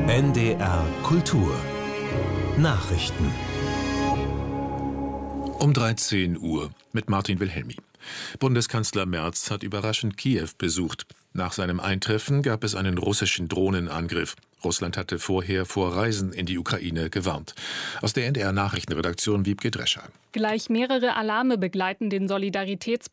NDR Kultur Nachrichten um 13 Uhr mit Martin Wilhelmi. Bundeskanzler Merz hat überraschend Kiew besucht. Nach seinem Eintreffen gab es einen russischen Drohnenangriff. Russland hatte vorher vor Reisen in die Ukraine gewarnt. Aus der NDR Nachrichtenredaktion Wiebke Drescher. Gleich mehrere Alarme begleiten den Solidaritätsbus